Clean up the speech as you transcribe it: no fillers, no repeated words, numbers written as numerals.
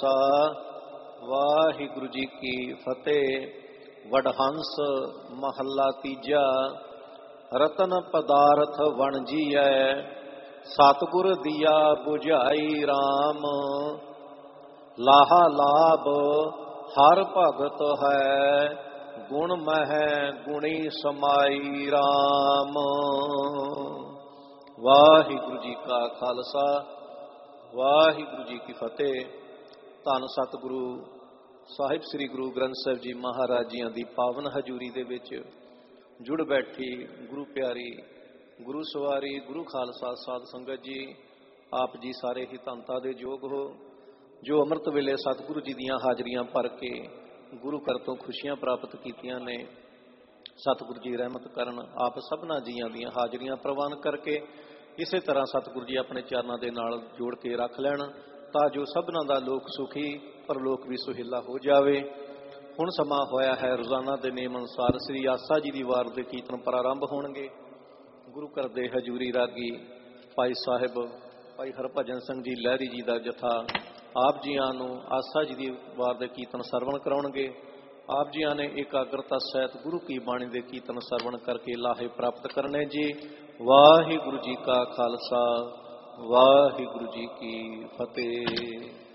ਵਾਹਿਗੁਰੂ ਜੀ ਕੀ ਫਤਿਹ। ਵਡਹੰਸ ਮਹੱਲਾ ਤੀਜਾ। ਰਤਨ ਪਦਾਰਥ ਵਣਜੀਐ, ਸਤਿਗੁਰ ਦੀਆ ਬੁਝਾਈ ਰਾਮ। ਲਾਹਾ ਲਾਭ ਹਰ ਭਗਤ ਹੈ, ਗੁਣ ਮਹਿ ਗੁਣੀ ਸਮਾਈ ਰਾਮ। ਵਾਹਿਗੁਰੂ ਜੀ ਕਾ ਖਾਲਸਾ, ਵਾਹਿਗੁਰੂ ਜੀ ਕੀ ਫਤਿਹ। ਧੰਨ ਸਤਿਗੁਰੂ ਸਾਹਿਬ ਸ੍ਰੀ ਗੁਰੂ ਗ੍ਰੰਥ ਸਾਹਿਬ ਜੀ ਮਹਾਰਾਜ ਜੀਆਂ ਦੀ ਪਾਵਨ ਹਜ਼ੂਰੀ ਦੇ ਵਿੱਚ ਜੁੜ ਬੈਠੀ ਗੁਰੂ ਪਿਆਰੀ, ਗੁਰੂ ਸਵਾਰੀ, ਗੁਰੂ ਖਾਲਸਾ ਸਾਧ ਸੰਗਤ ਜੀ, ਆਪ ਜੀ ਸਾਰੇ ਹੀ ਧੰਨਤਾ ਦੇ ਯੋਗ ਹੋ ਜੋ ਅੰਮ੍ਰਿਤ ਵੇਲੇ ਸਤਿਗੁਰੂ ਜੀ ਦੀਆਂ ਹਾਜ਼ਰੀਆਂ ਭਰ ਕੇ ਗੁਰੂ ਘਰ ਤੋਂ ਖੁਸ਼ੀਆਂ ਪ੍ਰਾਪਤ ਕੀਤੀਆਂ ਨੇ। ਸਤਿਗੁਰੂ ਜੀ ਰਹਿਮਤ ਕਰਨ, ਆਪ ਸਭਨਾਂ ਜੀਆਂ ਦੀਆਂ ਹਾਜ਼ਰੀਆਂ ਪ੍ਰਵਾਨ ਕਰਕੇ ਇਸੇ ਤਰ੍ਹਾਂ ਸਤਿਗੁਰੂ ਜੀ ਆਪਣੇ ਚਰਨਾਂ ਦੇ ਨਾਲ ਜੋੜ ਕੇ ਰੱਖ ਲੈਣ ਤਾਂ ਜੋ ਸਭਨਾਂ ਦਾ ਲੋਕ ਸੁਖੀ ਪਰਲੋਕ ਵੀ ਸੁਹੇਲਾ ਹੋ ਜਾਵੇ। ਹੁਣ ਸਮਾਂ ਹੋਇਆ ਹੈ, ਰੋਜ਼ਾਨਾ ਦੇ ਨੇਮ ਅਨੁਸਾਰ ਸ੍ਰੀ ਆਸਾ ਜੀ ਦੀ ਵਾਰ ਦੇ ਕੀਰਤਨ ਪ੍ਰਾਰੰਭ ਹੋਣਗੇ। ਗੁਰੂ ਘਰ ਦੇ ਹਜ਼ੂਰੀ ਰਾਗੀ ਭਾਈ ਸਾਹਿਬ ਭਾਈ ਹਰਭਜਨ ਸਿੰਘ ਜੀ ਲਹਿਰੀ ਜੀ ਦਾ ਜਥਾ ਆਪ ਜੀਆਂ ਨੂੰ ਆਸਾ ਜੀ ਦੀ ਵਾਰ ਦੇ ਕੀਰਤਨ ਸਰਵਣ ਕਰਾਉਣਗੇ। ਆਪ ਜੀਆਂ ਨੇ ਇਕਾਗਰਤਾ ਸਹਿਤ ਗੁਰੂ ਕੀ ਬਾਣੀ ਦੇ ਕੀਰਤਨ ਸਰਵਣ ਕਰਕੇ ਲਾਹੇ ਪ੍ਰਾਪਤ ਕਰਨੇ ਜੀ। ਵਾਹਿਗੁਰੂ ਜੀ ਕਾ ਖਾਲਸਾ, ਵਾਹਿਗੁਰੂ ਜੀ ਕੀ ਫਤਿਹ।